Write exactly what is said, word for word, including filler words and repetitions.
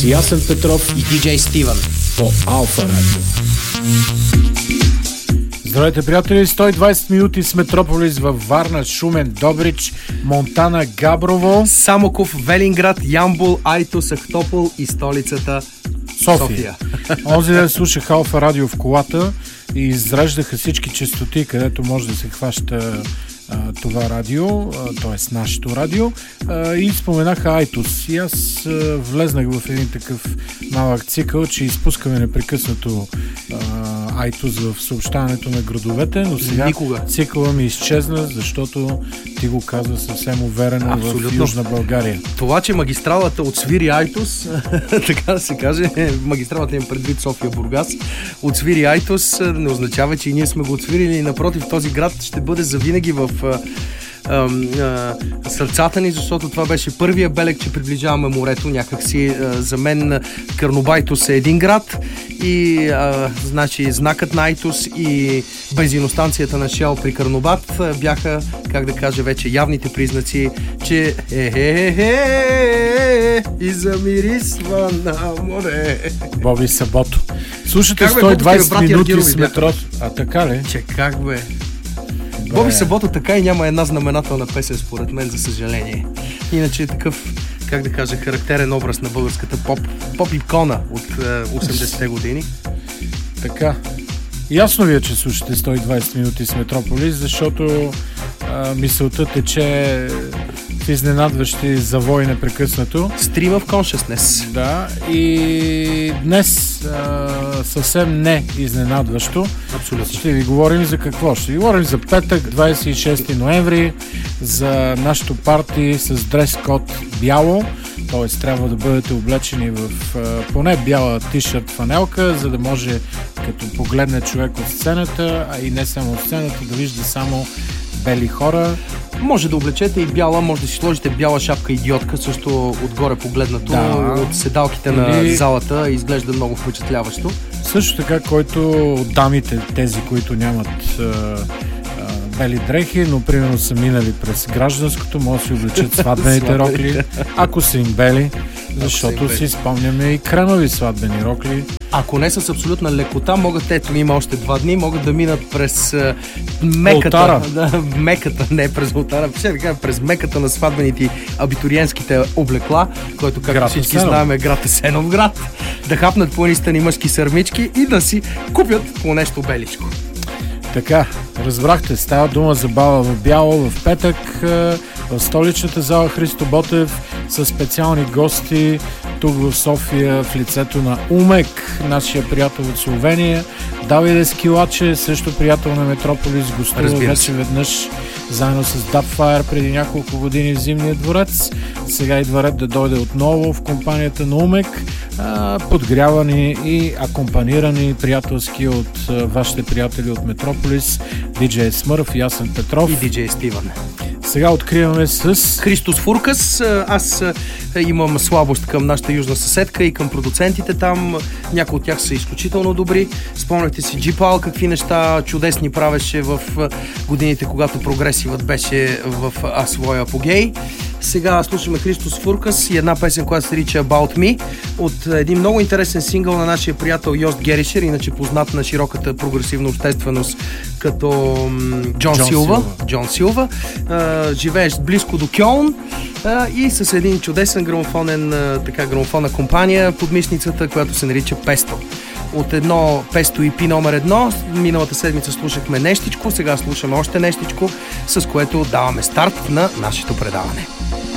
с Ясен Петров и диджей Стивън по Алфа Радио. Здравейте, приятели! сто и двайсет минути с Метрополис във Варна, Шумен, Добрич, Монтана, Габрово, Самоков, Велинград, Ямбол, Айтос, Ахтопол и столицата София. София. Онзи ден слушах Алфа Радио в колата и изреждаха всички честоти, където може да се хваща а, това радио, т.е. нашето радио, а, и споменаха Айтос. И аз а, влезнах в един такъв малък цикъл, че изпускаме непрекъснато Айтос в съобщаването на градовете, но сега Никога. цикъла ми изчезна, защото ти го каза съвсем уверено. Абсолютно. В Южна България. Това, че магистралата отсвири Айтос, така да се каже, магистралата им предвид София-Бургас, отсвири Айтос, не означава, че и ние сме го отсвирили. Напротив, този град ще бъде завинаги в а, а, сърцата ни, защото това беше първия белег, че приближаваме морето. Някакси а, за мен Карнобайтос е един град и а, значи знакът на Айтос и бензиностанцията на Shell при Карнобат бяха, как да кажа, вече явните признаци, че е-е-е-е и замирисва на море. Боби Сабото. Слушате сто и двайсет минути с метро. А така ли? Че как бе? Бе. Боби Сабото така и няма една знаменателна песен, според мен, за съжаление. Иначе е такъв, как да кажа, характерен образ на българската поп, поп-икона от е, осемдесетте години. Така. Ясно ви е, че слушате сто и двайсет минути с Метрополис, защото а, мисълта тече в изненадващи завои непрекъснато. Stream of Consciousness. Да, и днес а, съвсем не изненадващо. Абсолютно. Ще ви говорим за какво? Ще ви говорим за петък, двайсет и шести ноември, за нашото парти с дрес-код бяло, т.е. трябва да бъдете облечени в а, поне бяла тишърт фанелка, за да може, като погледне човек от сцената, а и не само от сцената, да вижда само бели хора. Може да облечете и бяла, може да си сложите бяла шапка идиотка, също отгоре погледнато, да, от седалките или на залата, изглежда много впечатляващо. Също така, който от дамите, тези, които нямат а, а, бели дрехи, но примерно са минали през гражданското, може да си облечат сватбените рокли, ако са им бели, защото си спомняме и кремови сватбени рокли. Ако не с абсолютна лекота, могат, ето има още два дни, могат да минат през uh, меката, да, меката, не през ултара, ще да кажа, през меката на сватбените абитуриентските облекла, който, както град всички знаем, е град Есеновград, да хапнат по едни мъжки сърмички и да си купят по нещо беличко. Така, разбрахте, става дума за бала в бяло в петък в столичната зала Христо Ботев с специални гости тук в София в лицето на Умек, нашия приятел от Словения, Давиде Скилаче, също приятел на Метрополис, гостува вече веднъж заедно с Dubfire преди няколко години в Зимния дворец. Сега идва ред да дойде отново в компанията на Умек, подгрявани и акомпанирани приятелски от вашите приятели от Метрополис, диджей Смърф, Ясен Петров и диджей Стивън. Сега откриваме с Христос Фуркас. Аз имам слабост към нашата южна съседка и към продуцентите там. Някои от тях са изключително добри. Спомняте си Джипал, какви неща чудесни правеше в годините, когато прогресивът беше в а, своя апогей. Сега слушаме Христос Фуркас и една песен, която се нарича About Me, от един много интересен сингъл на нашия приятел Йост Геришер, иначе познат на широката прогресивна общественост като м, Джон, Джон Силва. Силва. Джон Силва. А, живееш близко до Кьолн а, и с един чудесен грамофонен, а, така, грамофонна компания под мишницата, която се нарича Песто. От едно Песто и Пи номер едно, миналата седмица слушахме нещичко, сега слушаме още нещичко, с което даваме старт на нашето предаване.